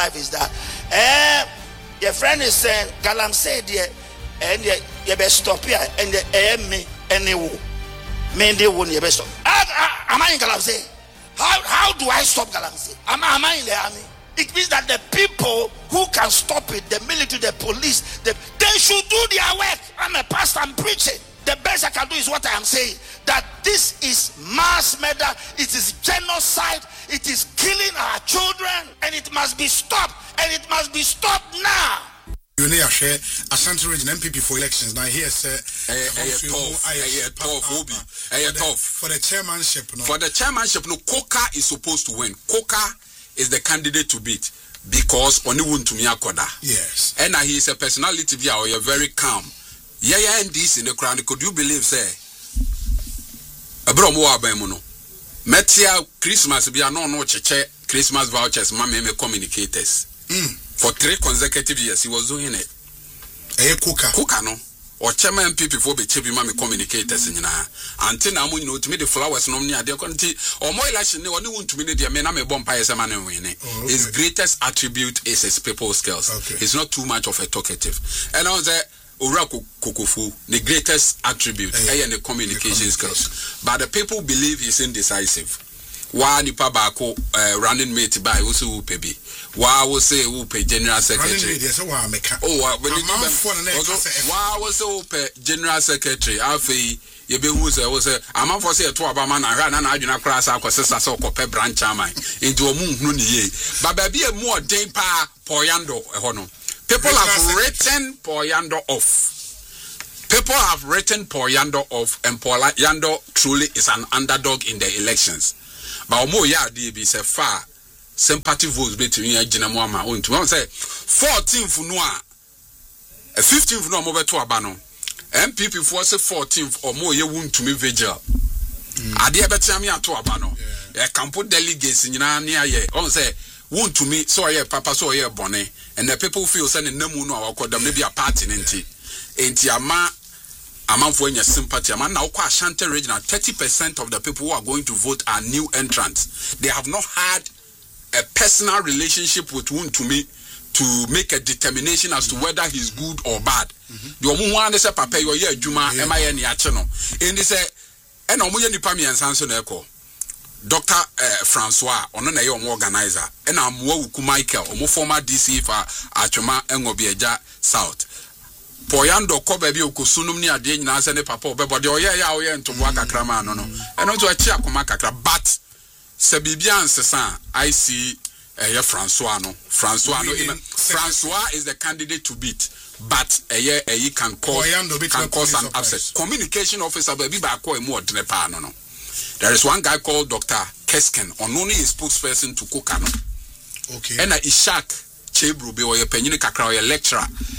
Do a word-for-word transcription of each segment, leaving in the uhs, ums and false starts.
life is that eh your friend is saying Galamsey there and you best stop here and the eh me anyway me they won't you best stop. Am I in Galamsey? How how do I stop Galamsey? Am I am I in the army? It means that the people who can stop it, the military, the police, the, they should do their work. I'm a pastor, I'm preaching. The best I can do is what I am saying. That this is mass murder, it is genocide, it is killing our children, and it must be stopped, and it must be stopped now. You know, share Ashanti Region M P P for elections. Now here, sir, for the chairmanship. For the chairmanship, no, Coca is supposed to win. Coca is the candidate to beat because only one to me akoda. Yes. And he is a personality via or you're very calm. Yeah, yeah, and this in the crown. Could you believe, say, a bromo abemono? Metia Christmas be no no cheche Christmas vouchers, mammy communicators. Mm. For three consecutive years, he was doing it. A cooker. Cooker, no? Or chairman people for be chipping mammy communicators in Yana. Until now, you know, to me, the flowers no near their country or more like she knew only to me, the man, I'm a bonfire, man, and winning. His greatest attribute is his people skills. Okay. He's not too much of a talkative. And I was there. Oraku Kukufu, the greatest attribute, yeah, and the communication skills. But the people believe he's indecisive. Why nipa bako running mate by Usu Pebi? Why was say Upe General Secretary? Oh, why was Upe General Secretary? Alfie, you be who say was a man for say to Abaman and ran and I do not cross our sister so copper branch into a moon nuni. But baby a more day pa poyando a hono. People have written Poyando off. People have written Poyando off, and Poyando truly is an underdog in the elections. But Omo ya D B say far sympathy votes between Jinamama on to say fourteenth noa, a fifteenth no more to Abano. M P P for say fourteenth or more ye won to me vigil. Adia betami to Abano. A campo delegates in near ye on say won to me so ye papa so ye bonnet. And the people feel sending no moon or call them maybe a party in tea. Ain't Yama a man for your sympathy. Man now quite Ashanti region. Thirty percent of the people who are going to vote are new entrants. They have not had a personal relationship with one to me to make a determination as to whether he's good or bad. The woman one say papa you are Juma am I any channel. And they say and omuye nipa mi ensanso na eko. Doctor uh, Francois, ono na ye omo organizer, and I'm Wuku Michael, omo former D C for Achoma Engobieja South. Poyando ko baby okusunum ni ade nyina se ne papa obebode oye ya oye ntobo akakrama no no. And onto achi akoma kakra, but se bibia ansesa I see uh, Francois no. Francois no even Francois is the candidate to beat, but a year a can cause can cause an upset. Communication officer baby ba ko emu odne pa no no. There is one guy called Doctor Kesken, on only a spokesperson to Kokano. Okay. And Ishak Chebrube or your penny kakra or your lecturer,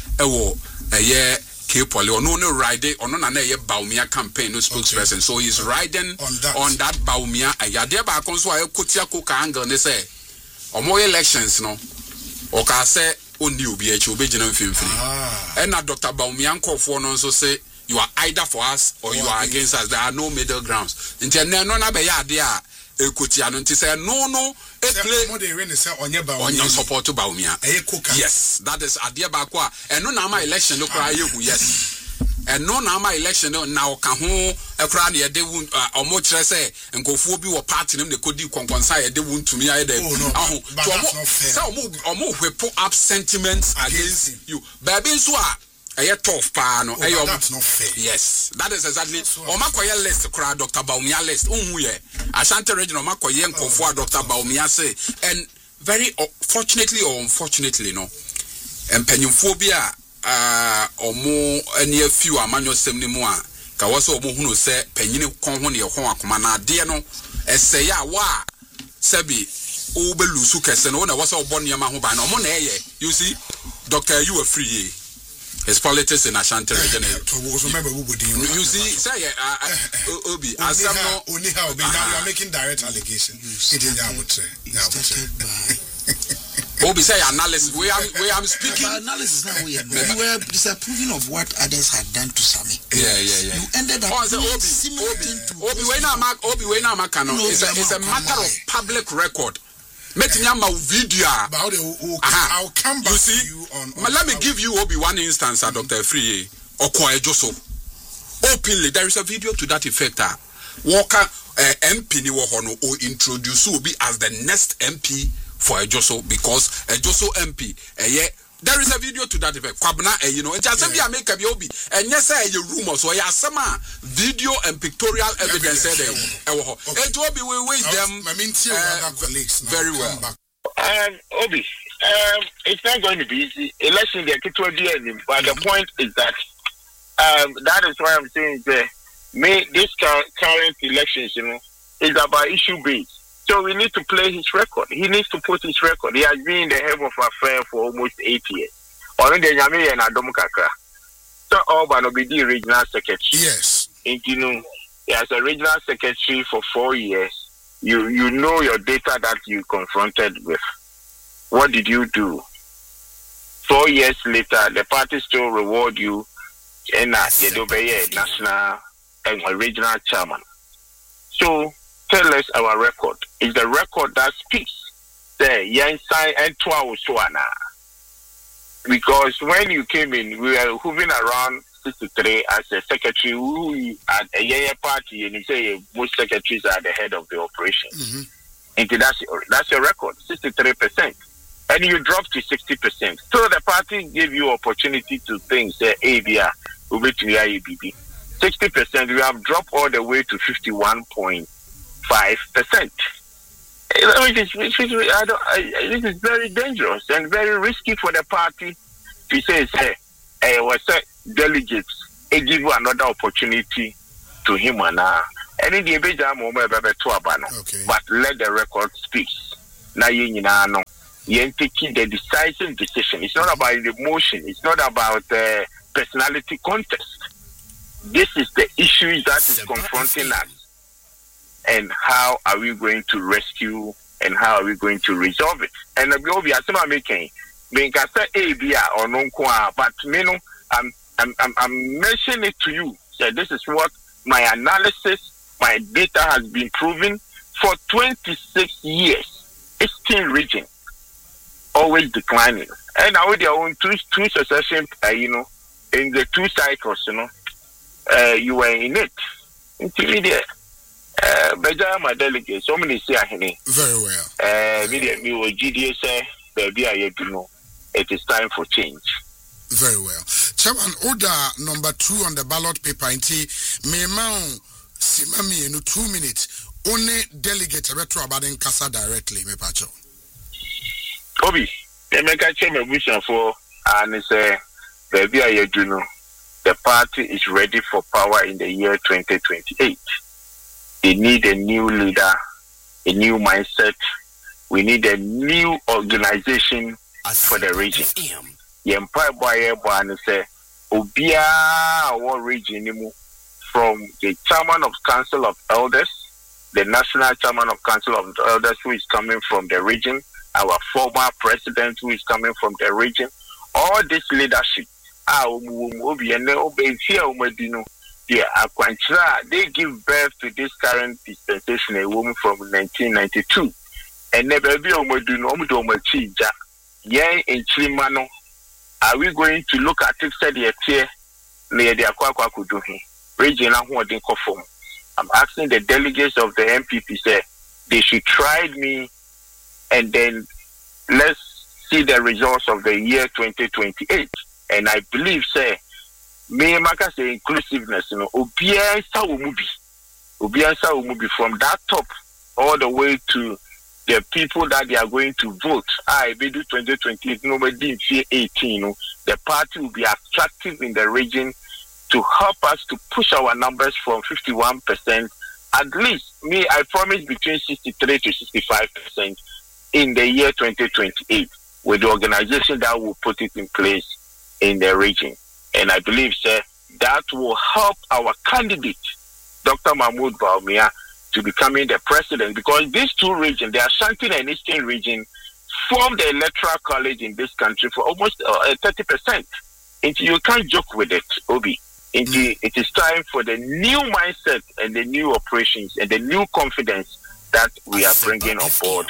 a year K-Poly or no ride or no a Baumia campaign, no spokesperson. Okay. So he's riding on that, on that Baumia. A yadeba conso a Kutia Coca angle, and they say, or more elections, no, or can say, oh, new B H O Bejan film free. And now Doctor Baumian call for also say, you are either for us or oh, you are against us. There are no middle grounds. Until no no be ya there e kotiano nti say no no e play mo dey win say onye ba onye support Baumia. Yes, that is adia ba kwa and no na ma election no kra yehu yes. And no na ma election no na o ka ho e kra na ye de won omo kire say nkofo bi wo party nim de kodi konkonsa ye de won tumi aye de aho to omo say omo omo hwepo up sentiments against, against you. Baby nso a a tough pa no. Oh, that's not fair. Yes, that is exactly. Omakoye list cry Doctor Baumia list. Unhu ye. Ashanti region omakoye nkofo Doctor Baumia say, and very uh, fortunately or unfortunately no. Empenyimfo bi a ah omo any a few amanyo sem ni mu a ka wo so omo hunu say penyini kon ho ne ye ho akoma na ade no eseye a wa sabi obe lusu kese no na wo so obo ne ma ho ba na omo na eye. You see, Doctor, you are free. His politics in Ashanti region. You see, say, Obi, as some only how be now you are making direct allegations. It is now what say. Obi say analysis. We are we are speaking analysis now. We are you were disapproving of what others had done to Sami. Yeah, yeah, yeah. You ended up oh, Obi, similar Obi, to Obi. We now mark Obi. We now mark. No, it's a it's a matter of public record. Met me a video. I'll come back you see, to you on. on let me give you Obi one instance, uh, Doctor Free or Koy Joso. Openly, there is a video to that effect. Uh, Walker uh, M P ni wohono or introduce Obi as the next M P for Ejoso because Ejoso M P. Uh, yeah, there is a video to that effect. Kwabna, uh, you know, it has to be a make up Obi. And yes, I you rumors so yeah, some video and pictorial evidence. Said, it will be we wish them uh, very well. Um, Obi, um, it's not going to be easy. Election, they're getting but the point is that um, that is why I'm saying that may this current elections, you know, is about issue based. So we need to play his record. He needs to put his record. He has been in the head of affair for almost eight years. Already, Yami and Adam Kaka. So Orban will be the regional secretary. Yes. And, you know, as a regional secretary for four years, you you know your data that you confronted with. What did you do? Four years later, the party still reward you and uh, you national and regional chairman. So tell us our record. It's the record that speaks. The Yansai and Tuauswana. Because when you came in, we were hovering around sixty-three as a secretary who at a Yaya party, and you say most secretaries are the head of the operation. Mm-hmm. And that's, that's your record, sixty-three percent. And you dropped to sixty percent. So the party gave you opportunity to think, say, A B R, sixty percent, we have dropped all the way to fifty-one point five percent. This is very dangerous and very risky for the party to say, say, hey, was delegates, they give you another opportunity to him and her. And in the moment, but let the record speak. Now, you know, you're taking the decisive decision. It's not about the emotion. It's not about uh, personality contest. This is the issue that is confronting us. And how are we going to rescue and how are we going to resolve it? And we'll be as I'm making, make I say A B R or non but you know, I'm I'm I'm, I'm mentioning it to you. So this is what my analysis, my data has been proven for twenty-six years. Eastern region always declining, and now with their own two two succession, uh, you know, in the two cycles, you know, uh, you were in it. Intermediate. Uh, Beja, my delegate, so many say, very well. Uh, media, me or G D S, baby, I know it is time for change. Very well. Chairman, order number two on the ballot paper. Inti, me mount simami in two minutes. Only delegate retro about in Casa directly, me pacho. Obi, they make a change of vision for, and say, baby, I know the party is ready for power in the year twenty twenty-eight. They need a new leader, a new mindset. We need a new organization for the region. The Empire Boy and say, Obia, our region, from the chairman of Council of Elders, the national chairman of Council of Elders, who is coming from the region, our former president, who is coming from the region, all this leadership. Yeah, they give birth to this current dispensation, a woman from nineteen ninety-two. And never be omodu yeah, in Chilimano. Are we going to look at it? Said the tier near the Aqua could do him. Regional holding conform. I'm asking the delegates of the M P P, say they should try me, and then let's see the results of the year twenty twenty-eight. And I believe, say, me maka say inclusiveness, you know, Obia Sawumubi. Obia Sawumubi from that top all the way to the people that they are going to vote. I be do twenty twenty, nobody in fear eighteen, you know, the party will be attractive in the region to help us to push our numbers from fifty-one percent. At least me, I promise between sixty-three to sixty-five percent in the year twenty twenty-eight with the organization that will put it in place in the region. And I believe, sir, that will help our candidate, Doctor Mahmoud Bawumia, to becoming the president. Because these two regions, the Ashanti and Eastern region, form the electoral college in this country for almost uh, thirty percent. And you can't joke with it, Obi. And mm. It is time for the new mindset and the new operations and the new confidence that we are bringing on board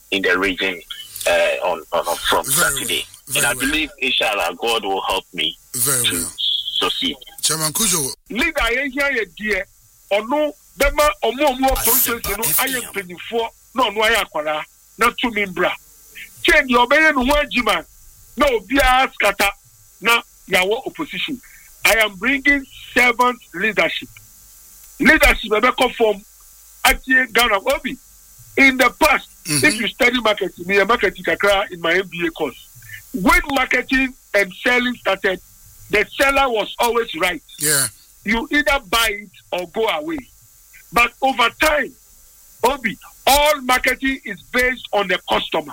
in the region uh, on, on from Very Saturday. Well. And I well. believe, inshallah, God will help me Very to well. succeed. Chairman Kujo. Leader, I hear dear or no, Bema or more more process, you know, I am twenty four, no, no, I aquara, not to Mimbra. Change your man one Jiman, no, be a scatter, now, your opposition. I am bringing servant leadership. Leadership, I come from Ghana Obi. In the past, mm-hmm. if you study marketing, me a marketing in my M B A course, when marketing and selling started, the seller was always right. Yeah. You either buy it or go away. But over time, Obi, all marketing is based on the customer.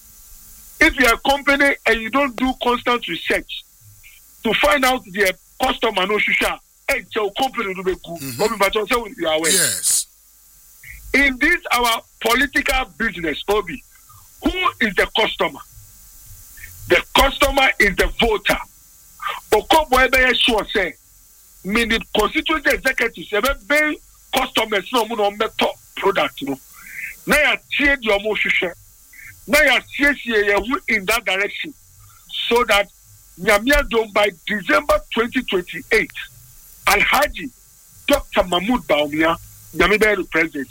If you're a company and you don't do constant research to find out the customer no shusha, and your company will be good. Obi, but also you are aware. Yes. In this our political business, Obi, who is the customer? The customer is the voter. Okobo ebe sure say, meaning constituent executives ebe be customers no mo no meto product no. Na ya tie di omo hwehwe. Na ya siesie ye hu in that direction so that Nyamia Dome by December twenty twenty-eight, Alhaji Doctor Mahmoud Baumia, Nyamia the president.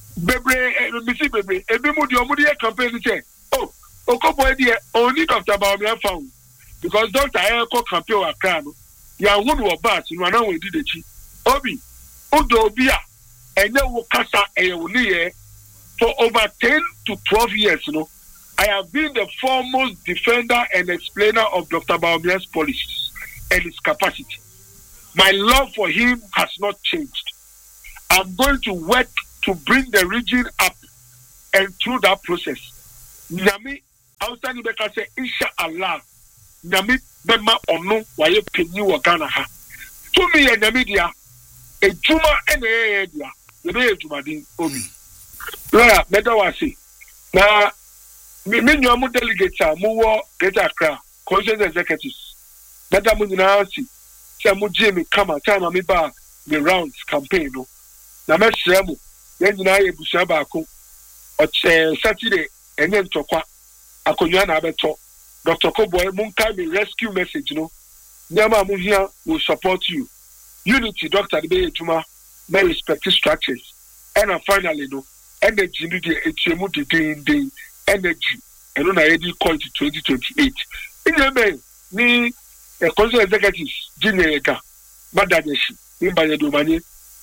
Bebre, Missy Bebre, every mudi or mudi campaign say, oh, Okobo idea only Doctor Baumia found because Doctor Eko campaign wa crano, ya wunu or bat, you know, we did the chi. Obi, Udo Bia, and then Wokasa and for over ten to twelve years, you know. I have been the foremost defender and explainer of Doctor Baumia's policies and his capacity. My love for him has not changed. I'm going to work to bring the region up and through that process. Nyami, outside Nibeka say, Inshallah, Nyami Bema Ono, Waye Penny Wagana ha. To me, and Namidia, a Juma and a area, the way Juma din Obi. Lawyer, Medawasi. Now, me me nyamu delegates a mu wo Greater Accra conscious executives dada mu nyina si se mu Jimmy kama time me ba the rounds campaign no na me hye mu ye nyina ye busua ba ko o che Saturday enye ntokwa akonwa na abeto Doctor Koboy mun kai me rescue message no nyama mu hia will support you unity Doctor de be ejuma me respect structures and finally no energy ni de etiemu de din din energy and on already called to twenty twenty-eight. In the way, me a council executives, Jinega, Madadeshi, in by the Domani,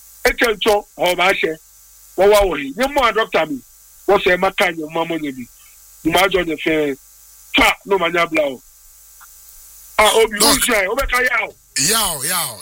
Echo or Mashe, Wawawi, no more doctor me, what's a Macan, your mamma, you might join the fair, no manabla. Ah, Obi, Obekayao. Yao, yao.